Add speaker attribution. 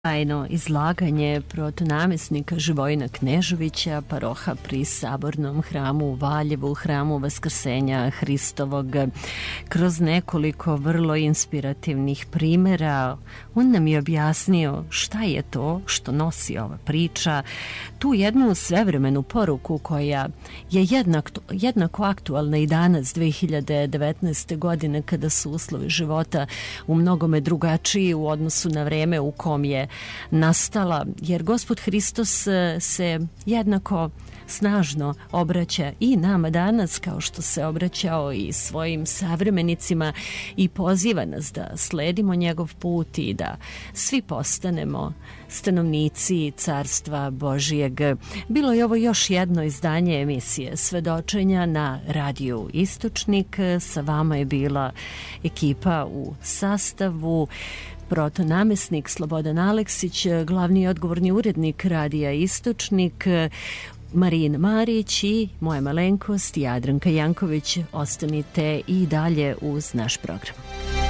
Speaker 1: Tajno izlaganje protonamjesnika Živojina Kneževića, paroha pri Sabornom hramu u Valjevu, hramu Vaskrsenja Hristovog. Kroz nekoliko vrlo inspirativnih primjera on nam je objasnio šta je to što nosi ova priča, tu jednu svevremenu poruku koja je jednako aktualna i danas 2019. godine kada su uslovi života u mnogome drugačiji u odnosu na vreme u kom je nastala, jer Gospod Hristos se jednako snažno obraća i nama danas kao što se obraćao i svojim savremenicima i poziva nas da sledimo njegov put i da svi postanemo stanovnici Carstva Božijeg. Bilo je ovo još jedno izdanje emisije Svedočenja na radiju Istočnik. Sa vama je bila ekipa u sastavu protonamjesnik Slobodan Aleksić, glavni odgovorni urednik radija Istočnik, Marijina Marić i moja malenkost Jadranka Janković. Ostanite i dalje uz naš program.